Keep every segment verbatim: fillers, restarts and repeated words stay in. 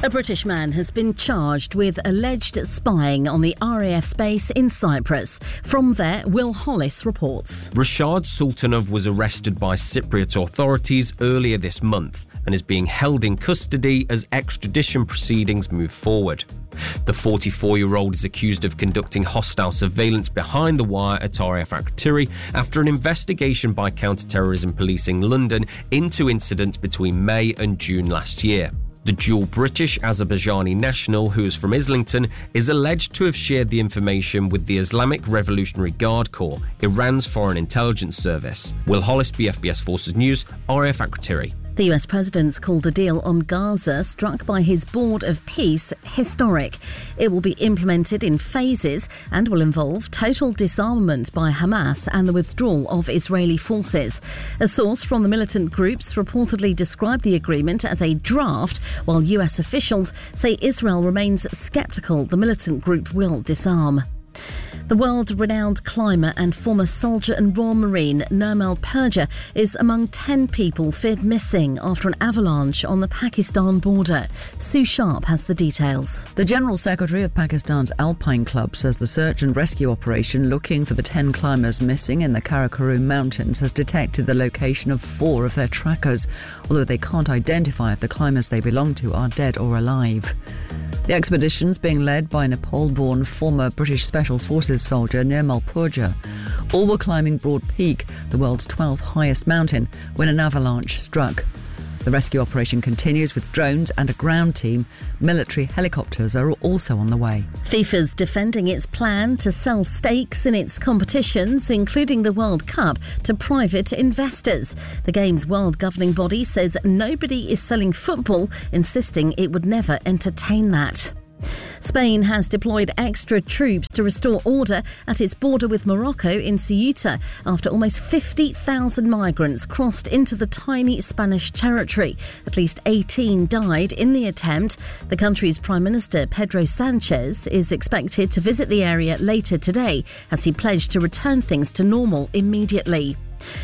A British man has been charged with alleged spying on the R A F base in Cyprus. From there, Will Hollis reports. Rashad Sultanov was arrested by Cypriot authorities earlier this month and is being held in custody as extradition proceedings move forward. The forty-four-year-old is accused of conducting hostile surveillance behind the wire at R A F Akrotiri after an investigation by counter-terrorism policing London into incidents between May and June last year. The dual British-Azerbaijani national, who is from Islington, is alleged to have shared the information with the Islamic Revolutionary Guard Corps, Iran's foreign intelligence service. Will Hollis, B F B S Forces News, R A F Akrotiri. The U S president's called a deal on Gaza struck by his Board of Peace historic. It will be implemented in phases and will involve total disarmament by Hamas and the withdrawal of Israeli forces. A source from the militant groups reportedly described the agreement as a draft, while U S officials say Israel remains sceptical the militant group will disarm. The world-renowned climber and former soldier and Royal Marine Nirmal Purja is among ten people feared missing after an avalanche on the Pakistan border. Sue Sharp has the details. The General Secretary of Pakistan's Alpine Club says the search and rescue operation looking for the ten climbers missing in the Karakoram Mountains has detected the location of four of their trackers, although they can't identify if the climbers they belong to are dead or alive. The expedition's being led by Nepal-born former British Special Forces soldier Nirmal Purja. All were climbing Broad Peak, the world's twelfth highest mountain, when an avalanche struck. The rescue operation continues with drones and a ground team. Military helicopters are also on the way. FIFA's defending its plan to sell stakes in its competitions, including the World Cup, to private investors. The game's world governing body says nobody is selling football, insisting it would never entertain that. Spain has deployed extra troops to restore order at its border with Morocco in Ceuta after almost fifty thousand migrants crossed into the tiny Spanish territory. At least eighteen died in the attempt. The country's Prime Minister, Pedro Sanchez, is expected to visit the area later today as he pledged to return things to normal immediately.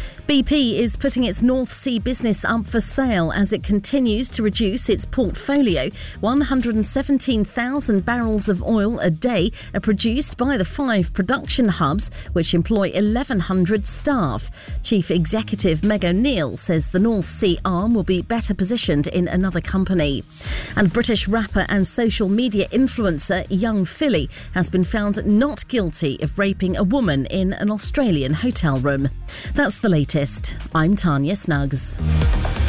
B P is putting its North Sea business up for sale as it continues to reduce its portfolio. one hundred seventeen thousand barrels of oil a day are produced by the five production hubs, which employ eleven hundred staff. Chief Executive Meg O'Neill says the North Sea arm will be better positioned in another company. And British rapper and social media influencer Young Philly has been found not guilty of raping a woman in an Australian hotel room. That's the latest. I'm Tanya Snuggs.